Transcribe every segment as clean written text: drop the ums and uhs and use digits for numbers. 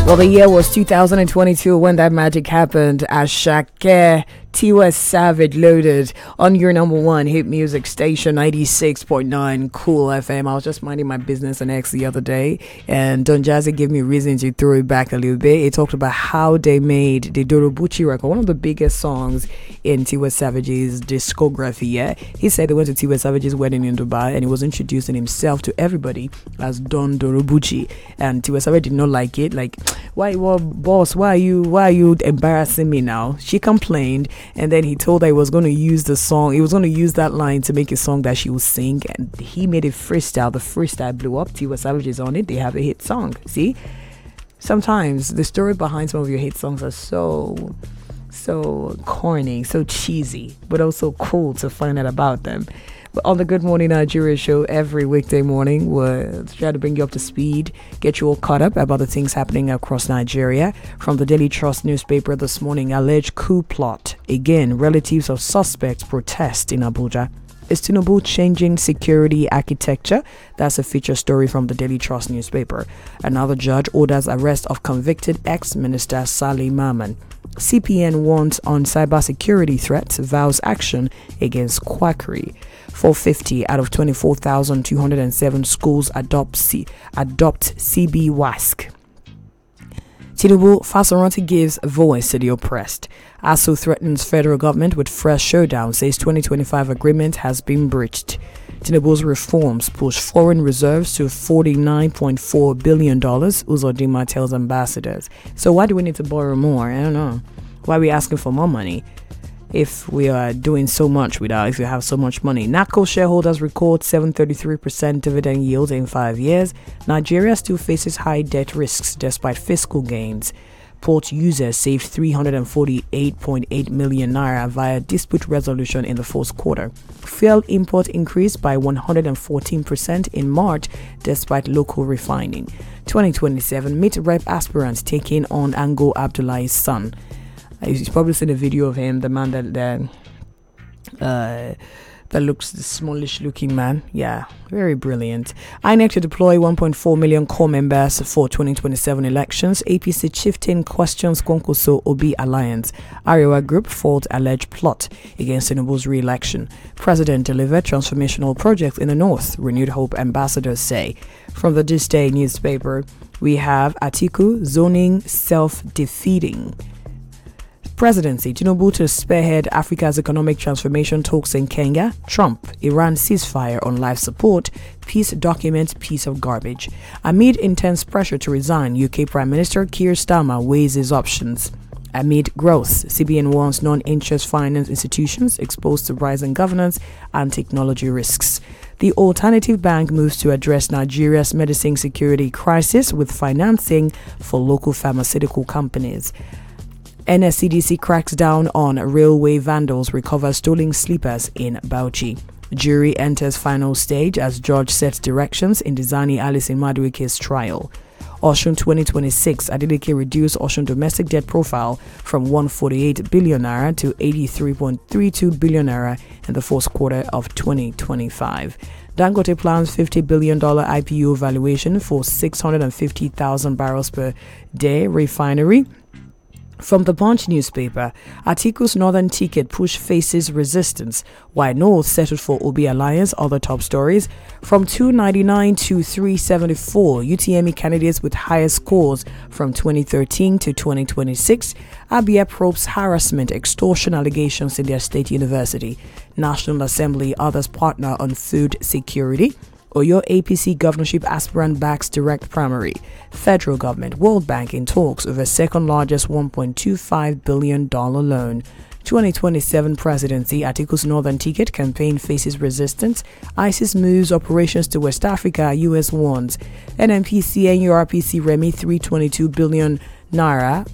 Well, the year was 2022 when that magic happened as Shake Tiwa Savage loaded on your number one hit music station 96.9 Cool FM. I was just minding my business on X the other day, and Don Jazzy gave me a reason to throw it back a little bit. He talked about how they made the Dorobuchi record, one of the biggest songs in Tiwa Savage's discography. Yeah, he said they went to Tiwa Savage's wedding in Dubai and he was introducing himself to everybody as Don Dorobuchi, and Tiwa Savage did not like it. Like, boss, why are you embarrassing me now? She complained. And then he told her he was going to use the song. He was going to use that line to make a song that she would sing. And he made a freestyle. The freestyle blew up. Tiwa Savage is on it. They have a hit song. See? Sometimes the story behind some of your hit songs are so corny, so cheesy, but also cool to find out about them. But on the Good Morning Nigeria show every weekday morning, we'll try to bring you up to speed, get you all caught up about the things happening across Nigeria. From the Daily Trust newspaper this morning, alleged coup plot. Again, relatives of suspects protest in Abuja. Is Tinubu changing security architecture? That's a feature story from the Daily Trust newspaper. Another judge orders arrest of convicted ex-minister Salih Maman. CPN warns on cybersecurity threats, vows action against quackery. 450 out of 24,207 schools adopt CB WASC. Tinubu Fasoranti gives voice to the oppressed. ASU threatens federal government with fresh showdown, says 2025 agreement has been breached. Tinubu's reforms push foreign reserves to $49.4 billion, Uzodinma tells ambassadors. So why do we need to borrow more? I don't know. Why are we asking for more money if we are doing so much if you have so much money? NACO shareholders record 733% dividend yield in 5 years. Nigeria still faces high debt risks despite fiscal gains. Port users saved 348.8 million naira via dispute resolution in the fourth quarter. Fuel import increased by 114% in March despite local refining. 2027 meet rep aspirants taking on Ango Abdullahi's son. You've probably seen a video of him, the man that looks the smallish looking man. Yeah, very brilliant. INEC to deploy 1.4 million core members for 2027 elections. APC chieftain questions Konkoso Obi alliance. Arewa group fault alleged plot against Tinubu's re-election. President delivered transformational projects in the north, renewed hope ambassadors say. From the This Day newspaper, we have Atiku zoning self-defeating. Presidency, Tinubu to spearhead Africa's economic transformation talks in Kenya. Trump, Iran ceasefire on life support. Peace document, piece of garbage. Amid intense pressure to resign, UK Prime Minister Keir Starmer weighs his options. Amid growth, CBN warns non-interest finance institutions exposed to rising governance and technology risks. The Alternative Bank moves to address Nigeria's medicine security crisis with financing for local pharmaceutical companies. NSCDC cracks down on railway vandals, recovers stolen sleepers in Bauchi. Jury enters final stage as judge sets directions in Dizani Alice Maduike's trial. Osun 2026, Adeleke reduced Osun domestic debt profile from 148 billion naira to 83.32 billion naira in the fourth quarter of 2025. Dangote plans $50 billion IPO valuation for 650,000 barrels per day refinery. From the Punch newspaper, Atiku's northern ticket push faces resistance, while North settled for Obi Alliance. Other top stories. From 299 to 374, UTME candidates with highest scores from 2013 to 2026. Abia probes harassment, extortion allegations in their state university. National Assembly, others partner on food security. Oyo APC governorship aspirant backs direct primary. Federal government, World Bank in talks over second largest $1.25 billion loan. 2027 presidency, Atiku's northern ticket campaign faces resistance. ISIS moves operations to West Africa, US warns. NNPC and URPC remit 322 billion naira,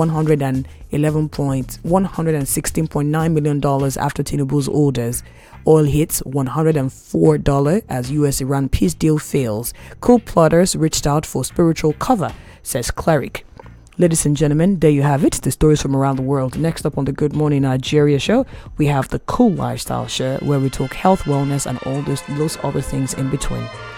$116.9 million after Tinubu's orders. Oil hits $104 as US-Iran peace deal fails. Coup plotters reached out for spiritual cover, says cleric. Ladies and gentlemen, there you have it, the stories from around the world. Next up on the Good Morning Nigeria show, we have the Cool Lifestyle show, where we talk health, wellness, and all those other things in between.